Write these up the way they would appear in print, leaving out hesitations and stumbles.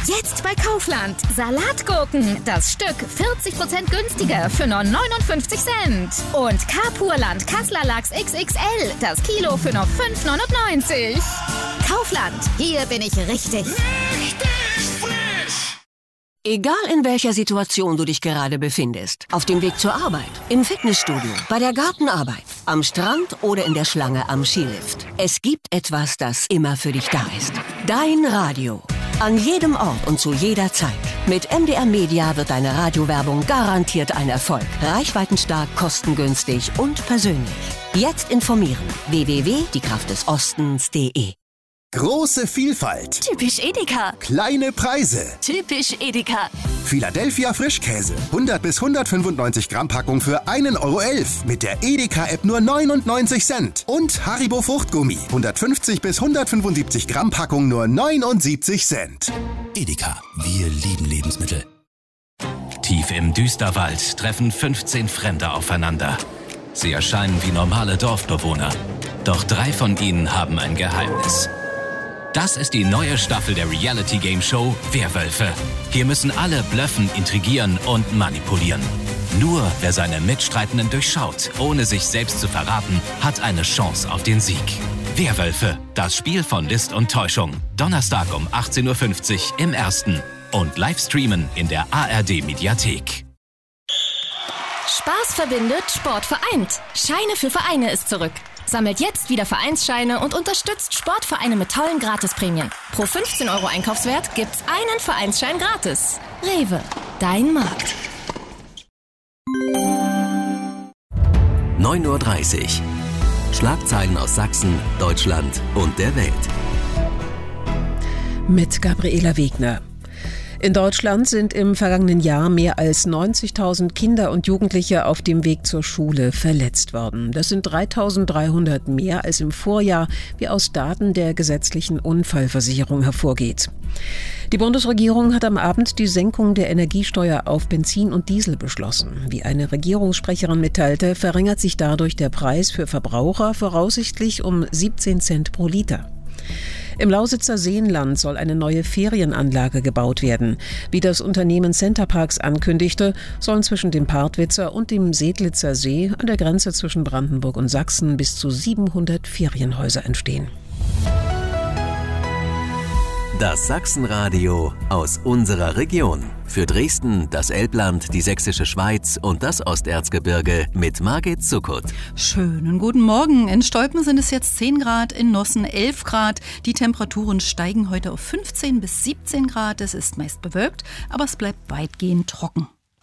Jetzt bei Kaufland. Salatgurken. Das Stück 40% günstiger für nur 59 Cent. Und Kapurland Kassler Lachs XXL. Das Kilo für nur 5,99. Kaufland. Hier bin ich richtig. Egal in welcher Situation du dich gerade befindest, auf dem Weg zur Arbeit, im Fitnessstudio, bei der Gartenarbeit, am Strand oder in der Schlange am Skilift. Es gibt etwas, das immer für dich da ist. Dein Radio. An jedem Ort und zu jeder Zeit. Mit MDR Media wird deine Radiowerbung garantiert ein Erfolg. Reichweitenstark, kostengünstig und persönlich. Jetzt informieren. www.diekraftdesostens.de. Große Vielfalt. Typisch Edeka. Kleine Preise. Typisch Edeka. Philadelphia Frischkäse. 100 bis 195 Gramm Packung für 1,11 € mit der Edeka-App nur 99 Cent. Und Haribo Fruchtgummi. 150 bis 175 Gramm Packung nur 79 Cent. Edeka. Wir lieben Lebensmittel. Tief im Düsterwald treffen 15 Fremde aufeinander. Sie erscheinen wie normale Dorfbewohner. Doch 3 von ihnen haben ein Geheimnis. Das ist die neue Staffel der Reality-Game-Show Werwölfe. Hier müssen alle blöffen, intrigieren und manipulieren. Nur wer seine Mitstreitenden durchschaut, ohne sich selbst zu verraten, hat eine Chance auf den Sieg. Werwölfe, das Spiel von List und Täuschung. Donnerstag um 18:50 Uhr im Ersten. Und live streamen in der ARD-Mediathek. Spaß verbindet, Sport vereint. Scheine für Vereine ist zurück. Sammelt jetzt wieder Vereinsscheine und unterstützt Sportvereine mit tollen Gratisprämien. Pro 15 € Einkaufswert gibt's einen Vereinsschein gratis. Rewe, dein Markt. 9:30 Uhr. Schlagzeilen aus Sachsen, Deutschland und der Welt. Mit Gabriela Wegner. In Deutschland sind im vergangenen Jahr mehr als 90.000 Kinder und Jugendliche auf dem Weg zur Schule verletzt worden. Das sind 3.300 mehr als im Vorjahr, wie aus Daten der gesetzlichen Unfallversicherung hervorgeht. Die Bundesregierung hat am Abend die Senkung der Energiesteuer auf Benzin und Diesel beschlossen. Wie eine Regierungssprecherin mitteilte, verringert sich dadurch der Preis für Verbraucher voraussichtlich um 17 Cent pro Liter. Im Lausitzer Seenland soll eine neue Ferienanlage gebaut werden. Wie das Unternehmen Centerparks ankündigte, sollen zwischen dem Partwitzer und dem Sedlitzer See an der Grenze zwischen Brandenburg und Sachsen bis zu 700 Ferienhäuser entstehen. Das Sachsenradio aus unserer Region. Für Dresden, das Elbland, die Sächsische Schweiz und das Osterzgebirge mit Margit Zuckert. Schönen guten Morgen. In Stolpen sind es jetzt 10 Grad, in Nossen 11 Grad. Die Temperaturen steigen heute auf 15 bis 17 Grad. Es ist meist bewölkt, aber es bleibt weitgehend trocken.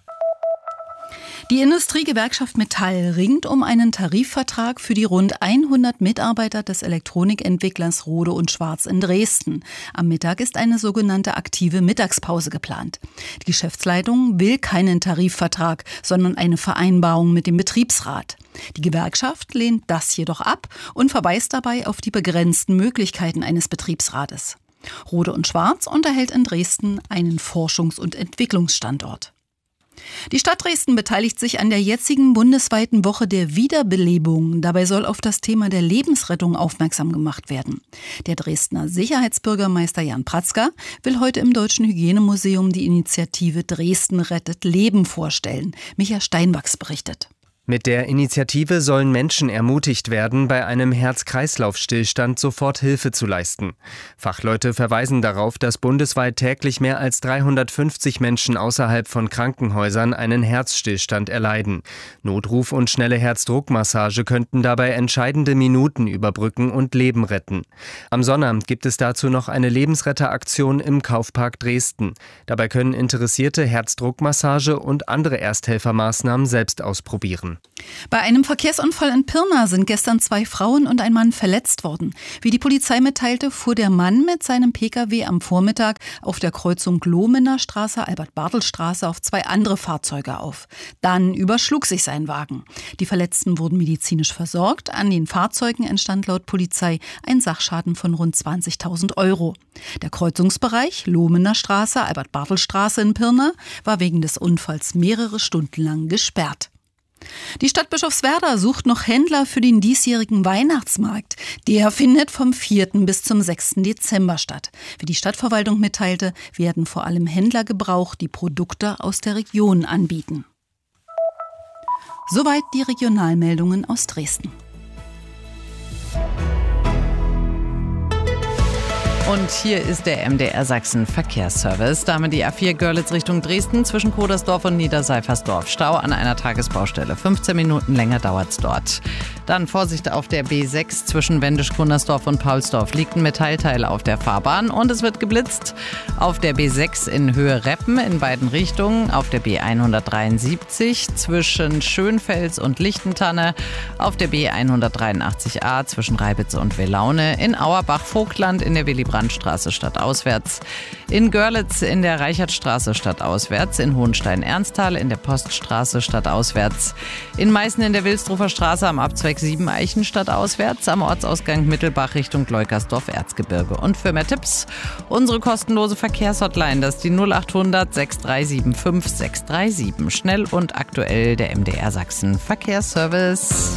Die Industriegewerkschaft Metall ringt um einen Tarifvertrag für die rund 100 Mitarbeiter des Elektronikentwicklers Rohde & Schwarz in Dresden. Am Mittag ist eine sogenannte aktive Mittagspause geplant. Die Geschäftsleitung will keinen Tarifvertrag, sondern eine Vereinbarung mit dem Betriebsrat. Die Gewerkschaft lehnt das jedoch ab und verweist dabei auf die begrenzten Möglichkeiten eines Betriebsrates. Rohde & Schwarz unterhält in Dresden einen Forschungs- und Entwicklungsstandort. Die Stadt Dresden beteiligt sich an der jetzigen bundesweiten Woche der Wiederbelebung. Dabei soll auf das Thema der Lebensrettung aufmerksam gemacht werden. Der Dresdner Sicherheitsbürgermeister Jan Pratzker will heute im Deutschen Hygienemuseum die Initiative Dresden rettet Leben vorstellen. Micha Steinwachs berichtet. Mit der Initiative sollen Menschen ermutigt werden, bei einem Herz-Kreislauf-Stillstand sofort Hilfe zu leisten. Fachleute verweisen darauf, dass bundesweit täglich mehr als 350 Menschen außerhalb von Krankenhäusern einen Herzstillstand erleiden. Notruf und schnelle Herzdruckmassage könnten dabei entscheidende Minuten überbrücken und Leben retten. Am Sonnabend gibt es dazu noch eine Lebensretteraktion im Kaufpark Dresden. Dabei können Interessierte Herzdruckmassage und andere Ersthelfermaßnahmen selbst ausprobieren. Bei einem Verkehrsunfall in Pirna sind gestern 2 Frauen und ein Mann verletzt worden. Wie die Polizei mitteilte, fuhr der Mann mit seinem Pkw am Vormittag auf der Kreuzung Lohmener Straße, Albert-Bartel-Straße auf 2 andere Fahrzeuge auf. Dann überschlug sich sein Wagen. Die Verletzten wurden medizinisch versorgt. An den Fahrzeugen entstand laut Polizei ein Sachschaden von rund 20.000 €. Der Kreuzungsbereich Lohmener Straße, Albert-Bartel-Straße in Pirna war wegen des Unfalls mehrere Stunden lang gesperrt. Die Stadt Bischofswerda sucht noch Händler für den diesjährigen Weihnachtsmarkt. Der findet vom 4. bis zum 6. Dezember statt. Wie die Stadtverwaltung mitteilte, werden vor allem Händler gebraucht, die Produkte aus der Region anbieten. Soweit die Regionalmeldungen aus Dresden. Und hier ist der MDR Sachsen Verkehrsservice. Damit die A4 Görlitz Richtung Dresden zwischen Kodersdorf und Niederseifersdorf. Stau an einer Tagesbaustelle. 15 Minuten länger dauert's dort. Dann Vorsicht auf der B6 zwischen Wendisch-Gunnersdorf und Paulsdorf. Liegt ein Metallteil auf der Fahrbahn und es wird geblitzt. Auf der B6 in Höhe Reppen in beiden Richtungen. Auf der B173 zwischen Schönfels und Lichtentanne. Auf der B183a zwischen Reibitz und Welaune. In Auerbach-Vogtland in der Willy-Brandt-Straße stadtauswärts. In Görlitz in der Reichertstraße stadtauswärts. In Hohenstein-Ernsthal in der Poststraße stadtauswärts. In Meißen in der Wilsdruffer Straße am Abzweig 7 Eichen stadtauswärts. Am Ortsausgang Mittelbach Richtung Leukersdorf-Erzgebirge. Und für mehr Tipps unsere kostenlose Verkehrshotline. Das ist die 0800 6375 637. Schnell und aktuell der MDR Sachsen Verkehrsservice.